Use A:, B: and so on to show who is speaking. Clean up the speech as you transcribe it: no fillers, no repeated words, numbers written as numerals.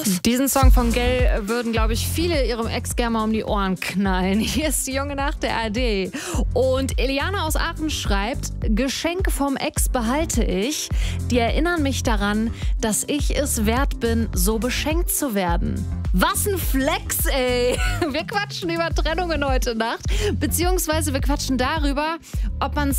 A: was?
B: Diesen Song von Gell würden, glaube ich, viele ihrem Ex gerne mal um die Ohren knallen. Hier ist die junge Nacht der ARD. Und Eliana aus Aachen schreibt, Geschenke vom Ex behalte ich. Die erinnern mich daran, dass ich es wert bin, so beschenkt zu werden. Was ein Flex, ey. Wir quatschen über Trennungen heute Nacht. Beziehungsweise wir quatschen darüber, ob man